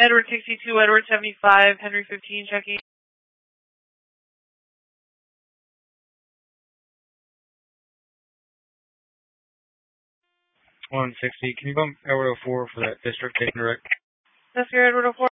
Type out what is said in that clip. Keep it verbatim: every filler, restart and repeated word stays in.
Edward sixty-two, Edward seventy-five, Henry fifteen, checking. one sixty, can you bump Edward oh four for that district taking direct? That's your Edward oh four.